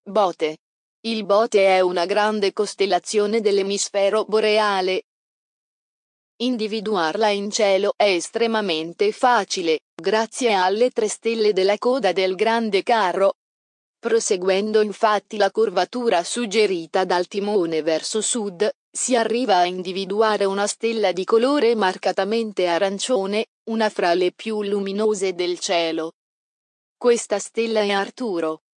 Bote. Il Bote è una grande costellazione dell'emisfero boreale. Individuarla in cielo è estremamente facile, grazie alle 3 stelle della coda del Grande Carro. Proseguendo infatti la curvatura suggerita dal timone verso sud, si arriva a individuare una stella di colore marcatamente arancione, una fra le più luminose del cielo. Questa stella è Arturo.